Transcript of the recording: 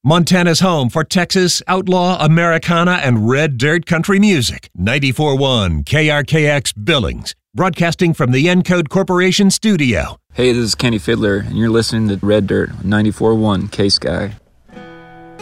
Montana's home for Texas, outlaw, Americana, and red dirt country music. 94.1 KRKX Billings, broadcasting from the Encode Corporation studio. Hey, this is Kenny Fiddler, and you're listening to Red Dirt, 94.1 K-Sky.